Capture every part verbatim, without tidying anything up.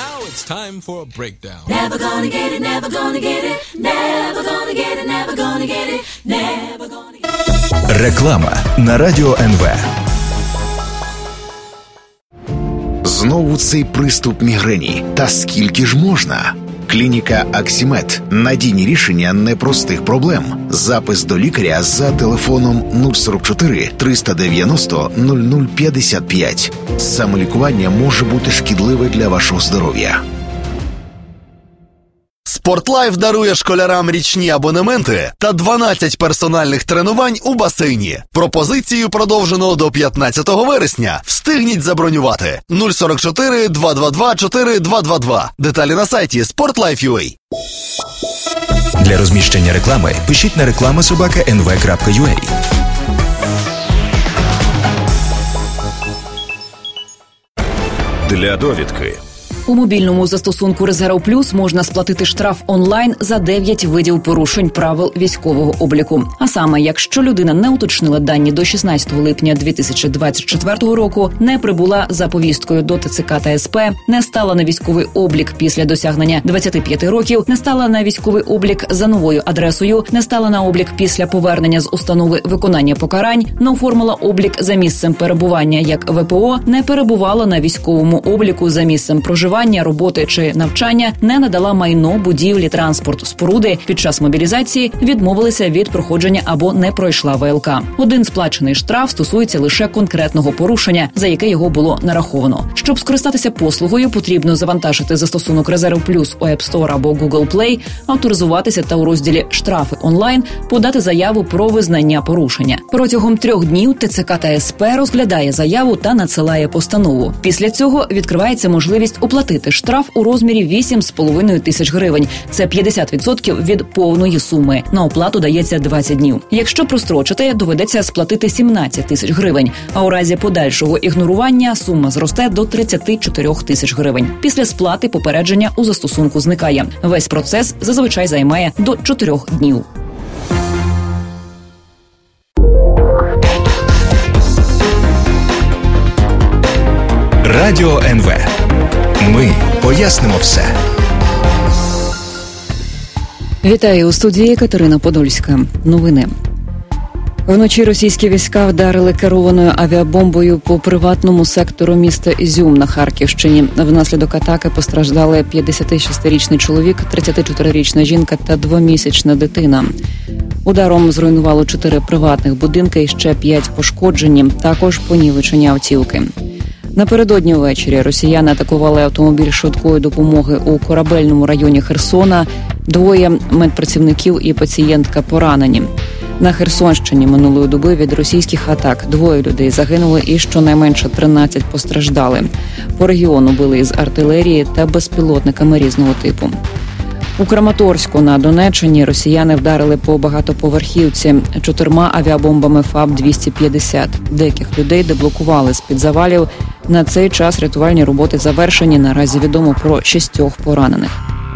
Now it's time for a breakdown. Never gonna get it, never gonna get it, never gonna get it, never gonna get it, never gonna get it. Реклама на Радіо ен ве. Знову цей приступ мігрені. Та скільки ж можна? Клініка Аксімед. Надійні рішення непростих проблем. Запис до лікаря за телефоном нуль сорок чотири триста дев'яносто нуль нуль п'ятдесят п'ять. Самолікування може бути шкідливе для вашого здоров'я. Спортлайф дарує школярам річні абонементи та дванадцять персональних тренувань у басейні. Пропозицію продовжено до п'ятнадцятого вересня. Встигніть забронювати. нуль сорок чотири два два два чотири два два два. Деталі на сайті спортлайф крапка ю а. Для розміщення реклами пишіть на реклама собака ен ве крапка ю а. Для довідки. У мобільному застосунку «Резерв Плюс» можна сплатити штраф онлайн за дев'ять видів порушень правил військового обліку. А саме, якщо людина не уточнила дані до шістнадцятого липня дві тисячі двадцять четвертого року, не прибула за повісткою до те це ка та ес пе, не стала на військовий облік після досягнення двадцяти п'яти років, не стала на військовий облік за новою адресою, не стала на облік після повернення з установи виконання покарань, не оформила облік за місцем перебування як ве пе о, не перебувала на військовому обліку за місцем проживання, роботи чи навчання, не надала майно, будівлі, транспорт, споруди під час мобілізації, відмовилися від проходження або не пройшла ве ел ка. Один сплачений штраф стосується лише конкретного порушення, за яке його було нараховано. Щоб скористатися послугою, потрібно завантажити застосунок «Резерв Плюс» у App Store або Google Play, авторизуватися та у розділі «Штрафи онлайн» подати заяву про визнання порушення. Протягом трьох днів те це ка та ес пе розглядає заяву та надсилає постанову. Після цього відкривається можливість оплатити штраф у розмірі вісім з половиною тисяч гривень. Це п'ятдесят відсотків від повної суми. На оплату дається двадцять днів. Якщо прострочити, доведеться сплатити сімнадцять тисяч гривень. А у разі подальшого ігнорування сума зросте до тридцять чотири тисяч гривень. Після сплати попередження у застосунку зникає. Весь процес зазвичай займає до чотирьох днів. Радіо ен ве. Ми пояснимо все. Вітаю, у студії Катерина Подольська. Новини. Вночі російські війська вдарили керованою авіабомбою по приватному сектору міста Ізюм на Харківщині. Внаслідок атаки постраждали п'ятдесятишестирічний чоловік, тридцятичотирирічна жінка та двомісячна дитина. Ударом зруйнувало чотири приватних будинки і ще п'ять пошкоджені, також понівечені автівки. Напередодні ввечері росіяни атакували автомобіль швидкої допомоги у Корабельному районі Херсона. Двоє медпрацівників і пацієнтка поранені. На Херсонщині минулої доби від російських атак двоє людей загинули і щонайменше тринадцять постраждали. По регіону били із артилерії та безпілотниками різного типу. У Краматорську на Донеччині росіяни вдарили по багатоповерхівці чотирма авіабомбами ФАБ двісті п'ятдесят. Деяких людей деблокували з-під завалів. На цей час рятувальні роботи завершені. Наразі відомо про шістьох поранених.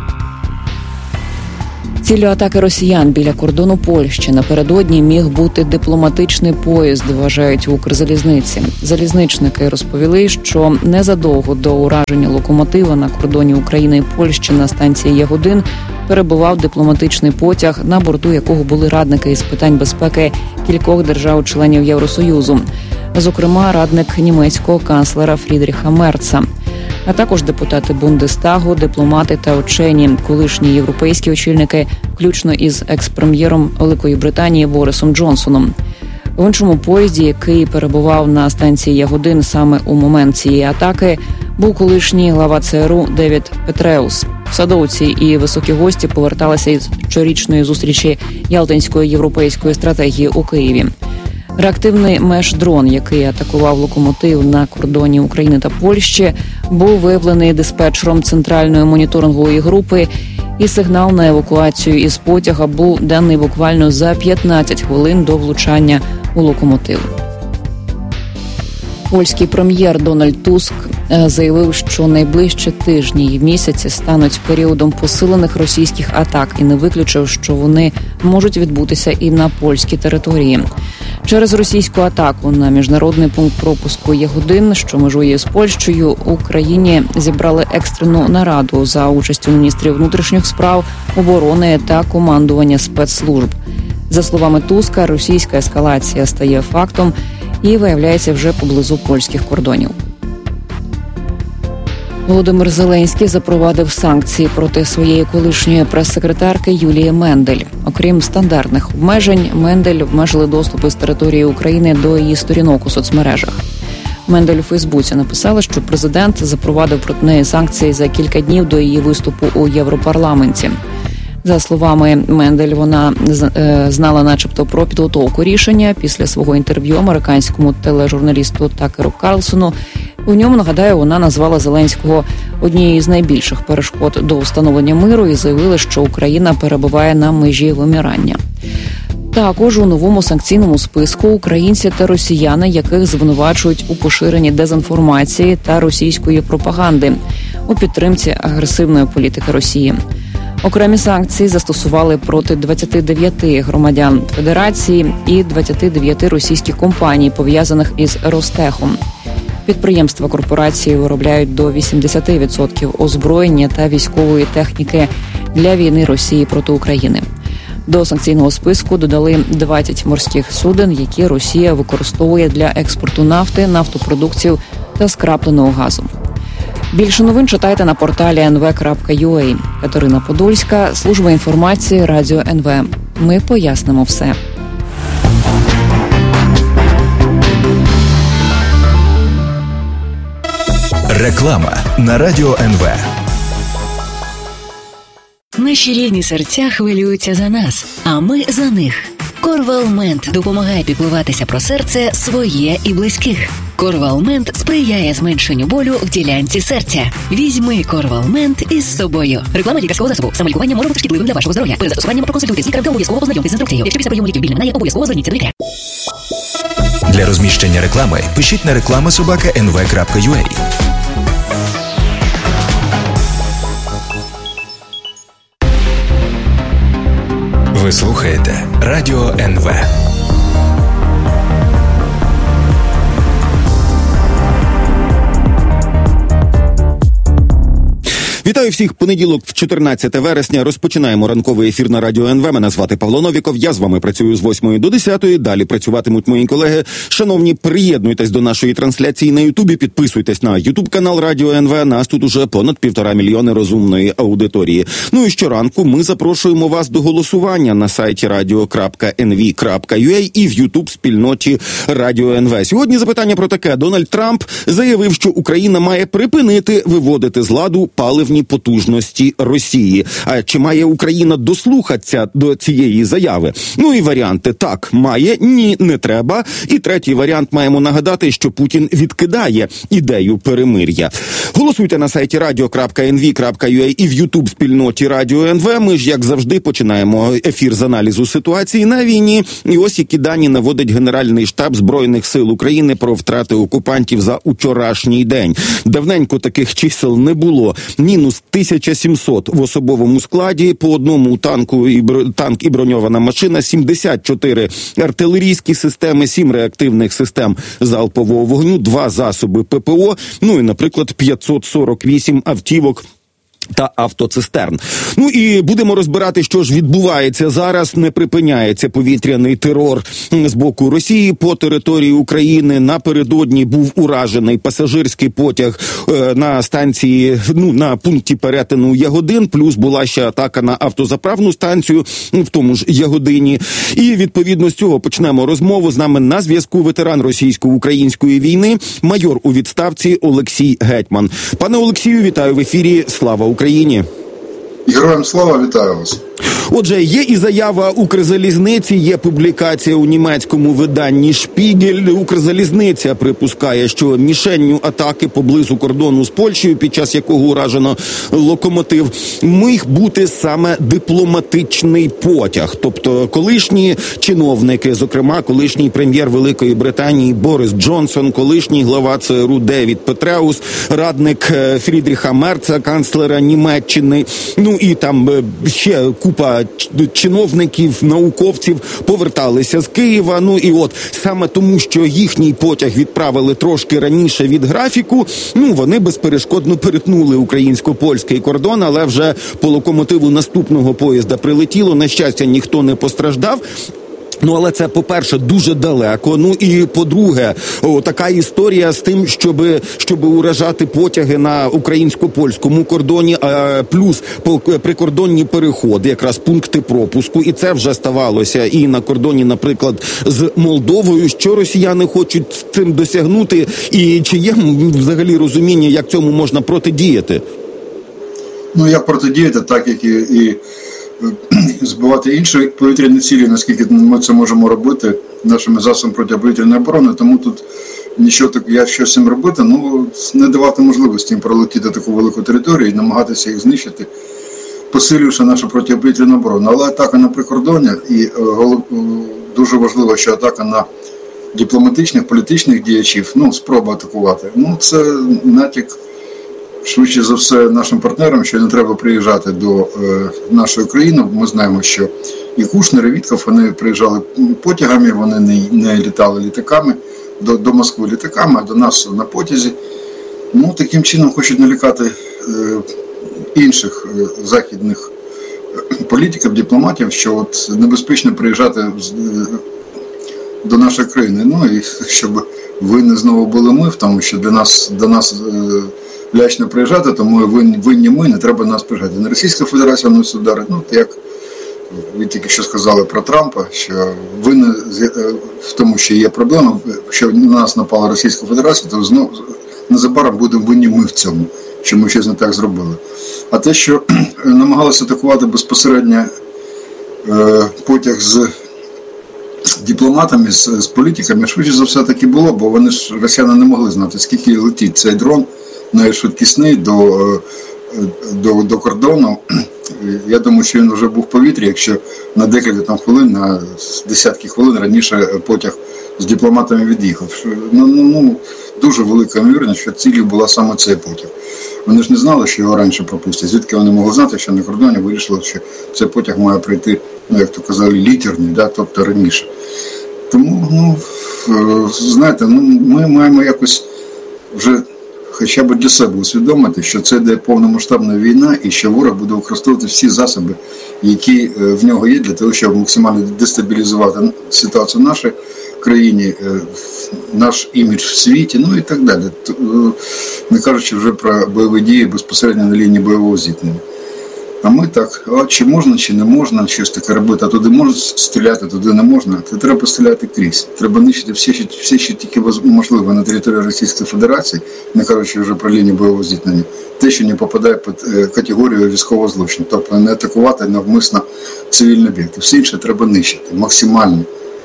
Ціллю атаки росіян біля кордону Польщі напередодні міг бути дипломатичний поїзд, вважають в Укрзалізниці. Залізничники розповіли, що незадовго до ураження локомотива на кордоні України і Польщі на станції Ягодин перебував дипломатичний потяг, на борту якого були радники із питань безпеки кількох держав-членів Євросоюзу. Зокрема, радник німецького канцлера Фрідріха Мерца. А також депутати Бундестагу, дипломати та учені, колишні європейські очільники, включно із екс-прем'єром Великої Британії Борисом Джонсоном. В іншому поїзді, який перебував на станції Ягодин саме у момент цієї атаки, був колишній глава це ер у Девід Петреус. Садовці і високі гості поверталися із щорічної зустрічі Ялтинської європейської стратегії у Києві. Реактивний меш-дрон, який атакував локомотив на кордоні України та Польщі, був виявлений диспетчером центральної моніторингової групи, і сигнал на евакуацію із потяга був даний буквально за п'ятнадцять хвилин до влучання у локомотив. Польський прем'єр Дональд Туск заявив, що найближчі тижні і місяці стануть періодом посилених російських атак і не виключив, що вони можуть відбутися і на польській території. Через російську атаку на міжнародний пункт пропуску Ягодин, що межує з Польщею, в Україні зібрали екстрену нараду за участю міністрів внутрішніх справ, оборони та командування спецслужб. За словами Туска, російська ескалація стає фактом і виявляється вже поблизу польських кордонів. Володимир Зеленський запровадив санкції проти своєї колишньої прес-секретарки Юлії Мендель. Окрім стандартних обмежень, Мендель обмежили доступи з території України до її сторінок у соцмережах. Мендель у Фейсбуці написала, що президент запровадив проти неї санкції за кілька днів до її виступу у Європарламенті. За словами Мендель, вона знала начебто про підготовку рішення після свого інтерв'ю американському тележурналісту Такеру Карлсону. У ньому, нагадаю, вона назвала Зеленського однією з найбільших перешкод до встановлення миру і заявила, що Україна перебуває на межі вимирання. Також у новому санкційному списку українці та росіяни, яких звинувачують у поширенні дезінформації та російської пропаганди у підтримці агресивної політики Росії. Окремі санкції застосували проти двадцяти дев'яти громадян Федерації і двадцяти дев'яти російських компаній, пов'язаних із Ростехом. Підприємства корпорації виробляють до вісімдесят відсотків озброєння та військової техніки для війни Росії проти України. До санкційного списку додали двадцять морських суден, які Росія використовує для експорту нафти, нафтопродуктів та скрапленого газу. Більше новин читайте на порталі ен ве крапка ю а. Катерина Подольська, служба інформації, Радіо ен ве. Ми пояснимо все. Реклама на Радіо ен ве. Наші рідні серця хвилюються за нас, а ми за них. Корвалмент допомагає піклуватися про серце своє і близьких. Корвалмент сприяє зменшенню болю в ділянці серця. Візьми Корвалмент із собою. Реклама лікарського засобу. Самолікування може бути шкідливим для вашого здоров'я. Перед застосуванням проконсультуйтесь з лікарем та обов'язково ознайомтесь з інструкцією. Якщо після прийому ліків біль не минає, обов'язково зверніться до лікаря. Для розміщення реклами пишіть на реклама собака ен ве крапка ю а. Ви слухаєте Радіо ен ве. Вітаю всіх. Понеділок, в чотирнадцяте вересня, розпочинаємо ранковий ефір на Радіо ен ве. Мене звати Павло Новіков. Я з вами працюю з восьмої до десятої. Далі працюватимуть мої колеги. Шановні, приєднуйтесь до нашої трансляції на Ютубі. Підписуйтесь на Ютуб-канал Радіо ен ве. Нас тут уже понад півтора мільйони розумної аудиторії. Ну і щоранку ми запрошуємо вас до голосування на сайті радіо крапка ен ве крапка ю а і в Ютуб-спільноті Радіо ен ве. Сьогодні запитання про таке. Дональд Трамп заявив, що Україна має припинити виводити з ладу паливні потужності Росії. А чи має Україна дослухатися до цієї заяви? Ну і варіанти: так, має, ні, не треба. І третій варіант: маємо нагадати, що Путін відкидає ідею перемир'я. Голосуйте на сайті радіо крапка ен ве крапка ю а і в Ютуб-спільноті Радіо ен ве. Ми ж, як завжди, починаємо ефір з аналізу ситуації на війні. І ось які дані наводить Генеральний штаб Збройних сил України про втрати окупантів за учорашній день. Давненько таких чисел не було. Мінус тисяча сімсот в особовому складі, по одному танку і бро... танк і броньована машина, сімдесят чотири артилерійські системи, сім реактивних систем залпового вогню, два засоби пе пе о, ну і, наприклад, п'ятсот сорок вісім автівок та автоцистерн. Ну і будемо розбирати, що ж відбувається зараз. Не припиняється повітряний терор з боку Росії по території України. Напередодні був уражений пасажирський потяг е, на станції, ну, на пункті перетину Ягодин, плюс була ще атака на автозаправну станцію в тому ж Ягодині. І відповідно з цього почнемо розмову. З нами на зв'язку ветеран російсько-української війни, майор у відставці Олексій Гетьман. Пане Олексію, вітаю в ефірі. Слава Україні! Героям слава, вітаю вас! Отже, є і заява Укрзалізниці, є публікація у німецькому виданні «Шпігель». Укрзалізниця припускає, що мішенню атаки поблизу кордону з Польщею, під час якого уражено локомотив, міг бути саме дипломатичний потяг. Тобто колишні чиновники, зокрема колишній прем'єр Великої Британії Борис Джонсон, колишній глава це ер у Девід Петреус, радник Фрідріха Мерца, канцлера Німеччини, ну і там ще купа чиновників, науковців поверталися з Києва. Ну і от саме тому, що їхній потяг відправили трошки раніше від графіку, ну вони безперешкодно перетнули українсько-польський кордон, але вже по локомотиву наступного поїзда прилетіло. На щастя, ніхто не постраждав. Ну, але це, по-перше, дуже далеко. Ну, і, по-друге, о, така історія з тим, щоб, щоб уражати потяги на українсько-польському кордоні, а, плюс по, прикордонні переходи, якраз пункти пропуску. І це вже ставалося і на кордоні, наприклад, з Молдовою. Що росіяни хочуть цим досягнути? І чи є взагалі розуміння, як цьому можна протидіяти? Ну, як протидіяти, так як і... і... збивати інші повітряні цілі, наскільки ми це можемо робити нашими засобами протиповітряної оборони, тому тут нічого так, як щось цим робити, ну, не давати можливості їм пролетіти таку велику територію і намагатися їх знищити, посилюючи нашу протиповітряну оборону. Але атака на прикордоннях і голов... дуже важливо, що атака на дипломатичних, політичних діячів, ну, спроба атакувати, ну, це натяк швидше за все нашим партнерам, що не треба приїжджати до е, нашої країни. Ми знаємо, що і Кушнер, і Вітков, вони приїжджали потягами, вони не, не літали літаками до, до Москви літаками, а до нас на потязі. Ну, таким чином хочуть налякати е, інших е, західних політиків, дипломатів, що от небезпечно приїжджати з, е, до нашої країни. Ну, і щоб ви не знову були ми в тому, що для нас, до нас е, лячно приїжджати, тому винні ми, не треба нас приїжджати. Не Російська Федерація нас ударить, ну, як ви тільки що сказали про Трампа, що винні в тому, що є проблема, що на нас напала Російська Федерація, то знову незабаром будемо винні ми в цьому, що ми щось не так зробили. А те, що намагалися атакувати безпосередньо е, потяг з дипломатами, з, з політиками, швидше за все таки було, бо вони ж, росіяни, не могли знати, скільки летить цей дрон найшвидкісний до, до, до кордону. Я думаю, що він вже був в повітрі, якщо на декілька там хвилин, на десятки хвилин раніше потяг з дипломатами від'їхав. Ну, ну, ну, дуже велика ймовірність, що цілею була саме цей потяг. Вони ж не знали, що його раніше пропустять. Звідки вони могли знати, що на кордоні вирішили, що цей потяг має прийти, ну, як то казали, літерний, да, тобто раніше. Тому, ну, знаєте, ну, ми маємо якось вже хоча б для себе усвідомити, що це йде повномасштабна війна і що ворог буде використовувати всі засоби, які в нього є, для того, щоб максимально дестабілізувати ситуацію в нашій країні, наш імідж в світі, ну і так далі. Не кажучи вже про бойові дії безпосередньо на лінії бойового зіткнення. А ми так, а чи можна, чи не можна щось таке робити, а туди можна стріляти, туди не можна, то треба стріляти крізь. Треба нищити все, що, все, що тільки можливо на території Російської Федерації, не кажучи вже про лінію бойового зіткнення, те, що не попадає під категорію військового злочину, тобто не атакувати навмисно цивільні об'єкти. Все інше треба нищити, максимально.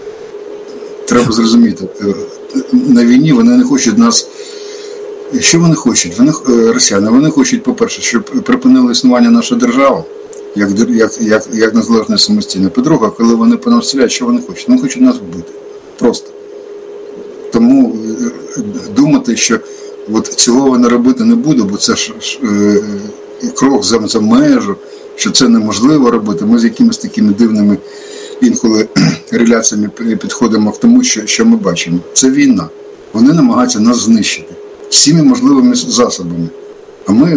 Треба зрозуміти, на війні вони не хочуть нас. Що вони хочуть? Вони, росіяни, вони хочуть, по-перше, щоб припинили існування наша держава, як, як, як, як незалежна самостійна. По-друге, коли вони по нам стріляють, що вони хочуть? Вони хочуть нас вбити. Просто. Тому думати, що от цього вони робити не буде, бо це ж е, крок за, за межу, що це неможливо робити. Ми з якимись такими дивними інколи реляціями підходимо к тому, що, що ми бачимо. Це війна. Вони намагаються нас знищити всіми можливими засобами. А ми